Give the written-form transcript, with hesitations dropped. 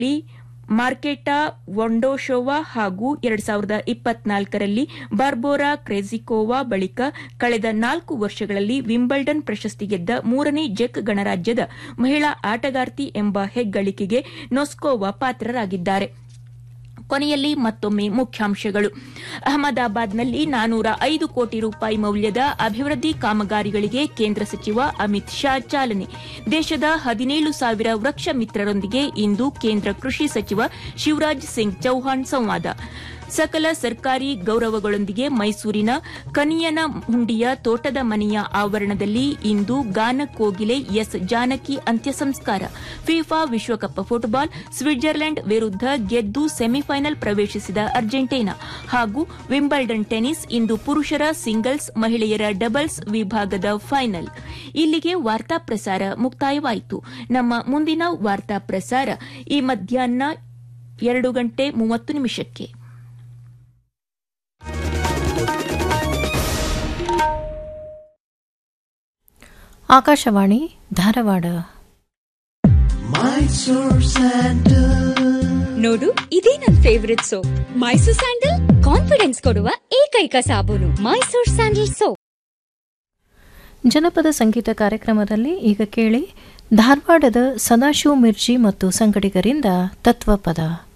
ಮಾರ್ಕೆಟಾ ವೊಂಡೋಶೋವಾ ಹಾಗೂ 2024ರಲ್ಲಿ ಬಾರ್ಬೋರಾ ಕ್ರೆಜಿಕೋವಾ ಬಳಿಕ ಕಳೆದ 4 ವರ್ಷಗಳಲ್ಲಿ ವಿಂಬಲ್ಡನ್ ಪ್ರಶಸ್ತಿ ಗೆದ್ದ 3ನೇ ಜೆಕ್ ಗಣರಾಜ್ಯದ ಮಹಿಳಾ ಆಟಗಾರ್ತಿ ಎಂಬ ಹೆಗ್ಗಳಿಕೆಗೆ ನೊಸ್ಕೋವಾ ಪಾತ್ರರಾಗಿದ್ದಾರೆ. ಕೊನೆಯಲ್ಲಿ ಮತ್ತೊಮ್ಮೆ ಮುಖ್ಯಾಂಶಗಳು. ಅಹಮದಾಬಾದ್ನಲ್ಲಿ 405 ಕೋಟಿ ರೂಪಾಯಿ ಮೌಲ್ಯದ ಅಭಿವೃದ್ಧಿ ಕಾಮಗಾರಿಗಳಿಗೆ ಕೇಂದ್ರ ಸಚಿವ ಅಮಿತ್ ಶಾ ಚಾಲನೆ. ದೇಶದ 17,000 ವೃಕ್ಷ ಮಿತ್ರರೊಂದಿಗೆ ಇಂದು ಕೇಂದ್ರ ಕೃಷಿ ಸಚಿವ ಶಿವರಾಜ್ ಸಿಂಗ್ ಚೌಹಾಣ್ ಸಂವಾದ. ಸಕಲ ಸರ್ಕಾರಿ ಗೌರವಗಳೊಂದಿಗೆ ಮೈಸೂರಿನ ಕನಿಯನ ಹುಂಡಿಯ ತೋಟದ ಮನೆಯ ಆವರಣದಲ್ಲಿ ಇಂದು ಗಾನ ಕೋಗಿಲೆ ಎಸ್ ಜಾನಕಿ ಅಂತ್ಯ ಸಂಸ್ಕಾರ. ಫಿಫಾ ವಿಶ್ವಕಪ್ ಫುಟ್ಬಾಲ್ ಸ್ವಿಟ್ಜರ್ಲೆಂಡ್ ವಿರುದ್ಧ ಗೆದ್ದು ಸೆಮಿಫೈನಲ್ ಪ್ರವೇಶಿಸಿದ ಅರ್ಜೆಂಟೀನಾ ಹಾಗೂ ವಿಂಬಲ್ಡನ್ ಟೆನಿಸ್ ಇಂದು ಪುರುಷರ ಸಿಂಗಲ್ಸ್, ಮಹಿಳೆಯರ ಡಬಲ್ಸ್ ವಿಭಾಗದ ಫೈನಲ್. ಇಲ್ಲಿಗೆ ವಾರ್ತಾ ಪ್ರಸಾರ ಮುಕ್ತಾಯವಾಯಿತು. ನಮ್ಮ ಮುಂದಿನ ವಾರ್ತಾ ಪ್ರಸಾರ ಈ ಮಧ್ಯಾಹ್ನ 2:30 ಆಕಾಶವಾಣಿ ಧಾರವಾಡ. ನೋಡು, ಇದೇ ನನ್ favourite soap. Mysore sandal confidence ಕೊಡುವ ಏಕೈಕ ಸಾಬೂನು ಮೈಸೂರ್ ಸ್ಯಾಂಡಲ್ ಸೋಪ್. ಜನಪದ ಸಂಗೀತ ಕಾರ್ಯಕ್ರಮದಲ್ಲಿ ಈಗ ಕೇಳಿ ಧಾರವಾಡದ ಸದಾಶಿವ ಮಿರ್ಜಿ ಮತ್ತು ಸಂಗಡಿಗರಿಂದ ತತ್ವಪದ.